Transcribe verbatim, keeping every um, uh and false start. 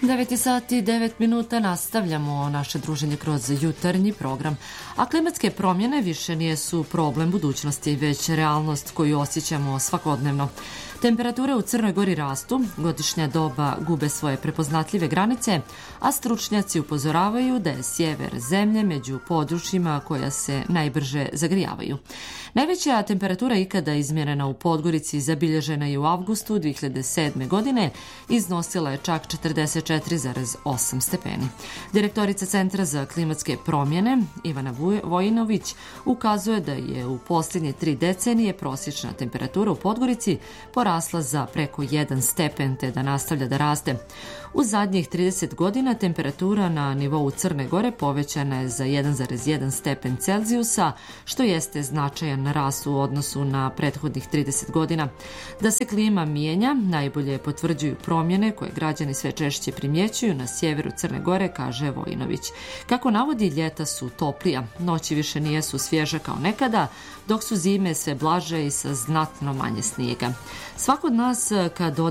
devet sati i devet minuta nastavljamo naše druženje kroz jutarnji program. A klimatske promjene više nisu problem budućnosti, već realnost koju osjećamo svakodnevno. Temperature u Crnoj Gori rastu, godišnja doba gube svoje prepoznatljive granice, a stručnjaci upozoravaju da je sjever zemlje među područjima koja se najbrže zagrijavaju. Najveća temperatura ikada izmjerena u Podgorici zabilježena je u avgustu dve hiljade sedme. godine, iznosila je čak četrdeset četiri zarez osam stepeni. Direktorica Centra za klimatske promjene Ivana Vojinović ukazuje da je u posljednje tri decenije prosječna temperatura u Podgorici porasla za preko jedan stepen te da nastavlja da raste. U zadnjih trideset godina temperatura na nivou Crne Gore povećana je za jedan zarez jedan stepen Celzijusa, što jeste značajan rast u odnosu na prethodnih trideset godina. Da se klima mijenja, najbolje potvrđuju promjene koje građani sve češće primjećuju na sjeveru Crne Gore, kaže Vojinović. Kako navodi, ljeta su toplija, noći više nijesu svježe kao nekada, dok su zime sve blaže i sa znatno manje snijega. Svako od nas kad